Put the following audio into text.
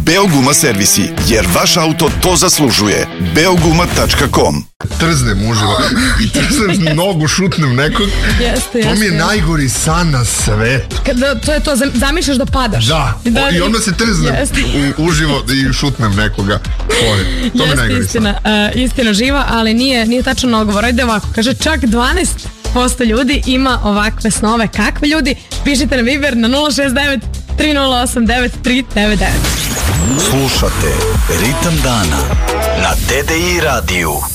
Beoguma servisi, jer vaš auto to zaslužuje. Beoguma.com. Trznem uživo i trznem nogu, šutnem nekog. To mi je najgori san na svetu. To je to, zamišljaš da padaš. Da, i onda se trznem uživo i šutnem nekoga. To mi je najgori san. Istina živa, ali nije tačno odgovor. Ajde ovako, kaže čak 12% ljudi ima ovakve snove. Kakve ljudi? Pišite na Viber na 069 308 9399. Slušate Ritam dana na TDI radiju.